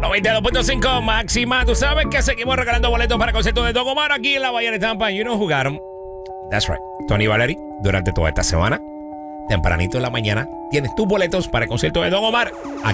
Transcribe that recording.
92.5 máxima. Tú sabes que seguimos regalando boletos para el concierto de Don Omar aquí en la Bahía de Tampa. Y nos jugaron. That's right. Tony Valeri, durante toda esta semana, tempranito en la mañana, tienes tus boletos para el concierto de Don Omar.